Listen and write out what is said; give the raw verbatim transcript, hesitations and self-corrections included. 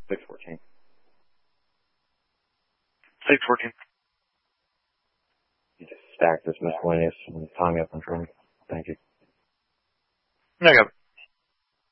six fourteen. six fourteen. You just stack this miscellaneous and tie me up in front. Thank you. I got it.